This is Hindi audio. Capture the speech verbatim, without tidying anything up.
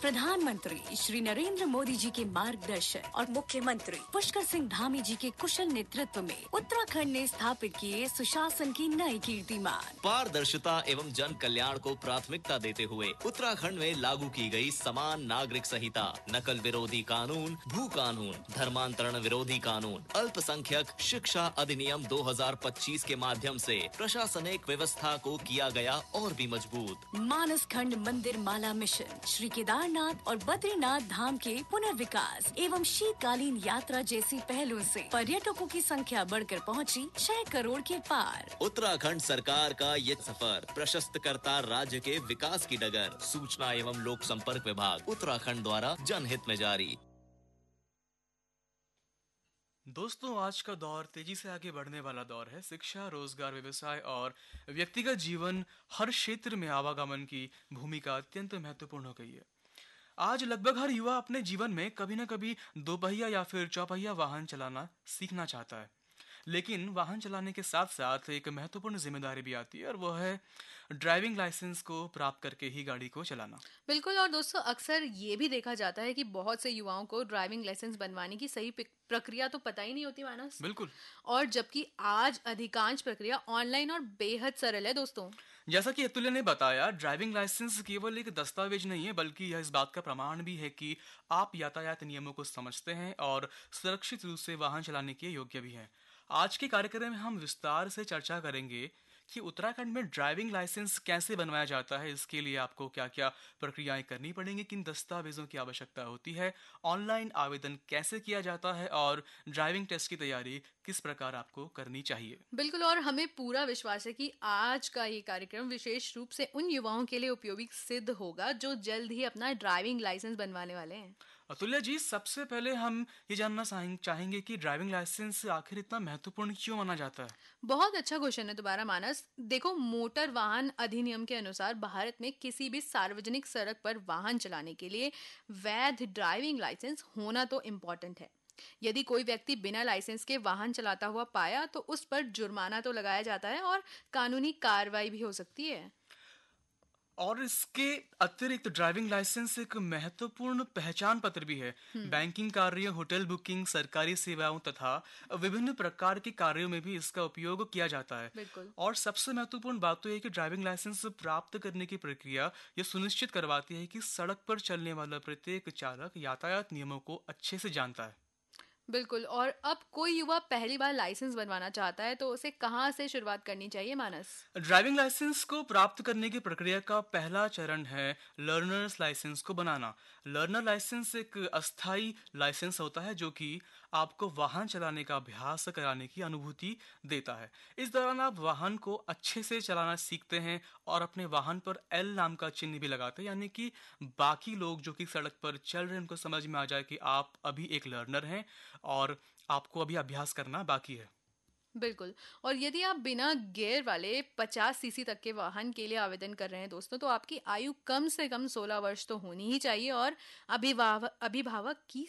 प्रधानमंत्री श्री नरेंद्र मोदी जी के मार्गदर्शन और मुख्यमंत्री पुष्कर सिंह धामी जी के कुशल नेतृत्व में उत्तराखंड ने स्थापित किए सुशासन की नई कीर्तिमान। पारदर्शिता एवं जन कल्याण को प्राथमिकता देते हुए उत्तराखंड में लागू की गई समान नागरिक संहिता, नकल विरोधी कानून, भू कानून, धर्मांतरण विरोधी कानून, अल्पसंख्यक शिक्षा अधिनियम दो हज़ार पच्चीस के माध्यम से प्रशासनिक व्यवस्था को किया गया और भी मजबूत। मानस खंड मंदिर माला मिशन, श्री केदारनाथ और बद्रीनाथ धाम के पुनर्विकास एवं शीतकालीन यात्रा जैसी पहलों से पर्यटकों की संख्या बढ़कर पहुंची छह करोड़ के पार। उत्तराखंड सरकार का ये सफर प्रशस्त करता राज्य के विकास की डगर। सूचना एवं लोक संपर्क विभाग उत्तराखंड द्वारा जनहित में जारी। दोस्तों, आज का दौर तेजी से आगे बढ़ने वाला दौर है। शिक्षा, रोजगार, व्यवसाय और व्यक्तिगत जीवन हर क्षेत्र में आवागमन की भूमिका अत्यंत महत्वपूर्ण हो गई है। आज लगभग हर युवा अपने जीवन में कभी न कभी दोपहिया या फिर चौपहिया वाहन चलाना सीखना चाहता है, लेकिन वाहन चलाने के साथ साथ एक महत्वपूर्ण जिम्मेदारी भी आती है और वह है ड्राइविंग लाइसेंस को प्राप्त करके ही गाड़ी को चलाना। बिल्कुल। और दोस्तों, अक्सर ये भी देखा जाता है कि बहुत से युवाओं को ड्राइविंग लाइसेंस बनवाने की सही प्रक्रिया तो पता ही नहीं होती मानस। बिल्कुल। और जबकि आज अधिकांश प्रक्रिया ऑनलाइन और बेहद सरल है दोस्तों। जैसा कि अतुल्य ने बताया, ड्राइविंग लाइसेंस केवल एक दस्तावेज नहीं है, बल्कि यह इस बात का प्रमाण भी है कि आप यातायात नियमों को समझते हैं और सुरक्षित रूप से वाहन चलाने के योग्य भी हैं। आज के कार्यक्रम में हम विस्तार से चर्चा करेंगे कि उत्तराखंड में ड्राइविंग लाइसेंस कैसे बनवाया जाता है, इसके लिए आपको क्या क्या प्रक्रियाएं करनी पड़ेंगी, किन दस्तावेजों की आवश्यकता होती है, ऑनलाइन आवेदन कैसे किया जाता है और ड्राइविंग टेस्ट की तैयारी किस प्रकार आपको करनी चाहिए। बिल्कुल। और हमें पूरा विश्वास है कि आज का ये कार्यक्रम विशेष रूप से उन युवाओं के लिए उपयोगी सिद्ध होगा जो जल्द ही अपना ड्राइविंग लाइसेंस बनवाने वाले हैं। अतुल्य जी, सबसे पहले हम ये जानना चाहेंगे कि ड्राइविंग लाइसेंस आखिर इतना महत्वपूर्ण क्यों माना जाता है। बहुत अच्छा क्वेश्चन है तुम्हारा मानस। देखो, मोटर वाहन अधिनियम के अनुसार भारत में किसी भी सार्वजनिक सड़क पर वाहन चलाने के लिए वैध ड्राइविंग लाइसेंस होना तो इम्पोर्टेंट है। यदि कोई व्यक्ति बिना लाइसेंस के वाहन चलाता हुआ पाया तो उस पर जुर्माना तो लगाया जाता है और कानूनी कार्रवाई भी हो सकती है। और इसके अतिरिक्त ड्राइविंग लाइसेंस एक महत्वपूर्ण पहचान पत्र भी है। बैंकिंग कार्य, होटल बुकिंग, सरकारी सेवाओं तथा विभिन्न प्रकार के कार्यों में भी इसका उपयोग किया जाता है। बिल्कुल। और सबसे महत्वपूर्ण बात तो यह कि ड्राइविंग लाइसेंस प्राप्त करने की प्रक्रिया यह सुनिश्चित करवाती है कि सड़क पर चलने वाला प्रत्येक चालक यातायात नियमों को अच्छे से जानता है। बिल्कुल। और अब कोई युवा पहली बार लाइसेंस बनवाना चाहता है तो उसे कहाँ से शुरुआत करनी चाहिए मानस? ड्राइविंग लाइसेंस को प्राप्त करने की प्रक्रिया का पहला चरण है लर्नर्स लाइसेंस को बनाना। लर्नर लाइसेंस एक अस्थाई लाइसेंस होता है जो कि आपको वाहन चलाने का अभ्यास कराने की अनुभूति देता है। इस दौरान आप वाहन को अच्छे से चलाना सीखते हैं और अपने वाहन पर एल नाम का चिन्ह भी लगाते हैं, यानी कि बाकी लोग जो कि सड़क पर चल रहे हैं उनको समझ में आ जाए कि आप अभी एक लर्नर हैं और आपको अभी अभ्यास करना बाकी है। बिल्कुल। और यदि आप बिना गियर वाले पचास सीसी तक के वाहन के लिए आवेदन कर रहे हैं दोस्तों, तो आपकी आयु कम से कम सोलह वर्ष तो होनी ही चाहिए और अभिभावक अभिभावक की